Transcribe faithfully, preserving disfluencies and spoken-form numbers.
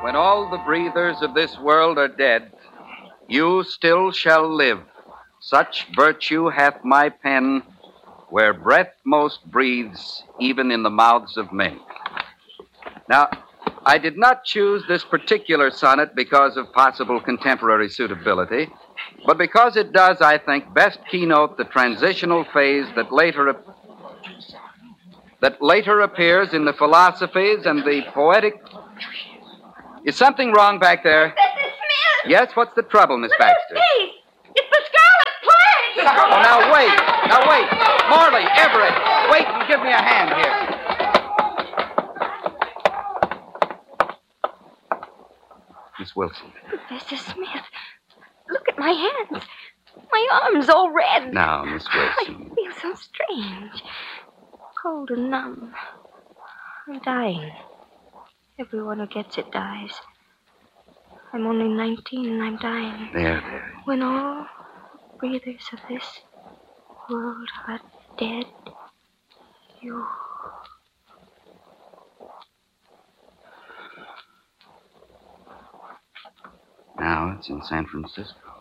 When all the breathers of this world are dead, you still shall live. Such virtue hath my pen, where breath most breathes, even in the mouths of men. Now, I did not choose this particular sonnet because of possible contemporary suitability, but because it does, I think, best keynote the transitional phase that later that later appears in the philosophies and the poetic... Is something wrong back there? Missus Smith! Yes, what's the trouble, Miss Look Baxter? at Pete! It's the Scarlet Plague! Oh, now wait. Now wait. Marley, Everett, wait and give me a hand here. Miss Wilson. Professor Smith, look at my hands. My arm's all red. Now, Miss Wilson. I feel so strange. Cold and numb. I'm dying. Everyone who gets it dies. I'm only nineteen and I'm dying. There, there. When all breathers of this world are dead, you... Now it's in San Francisco.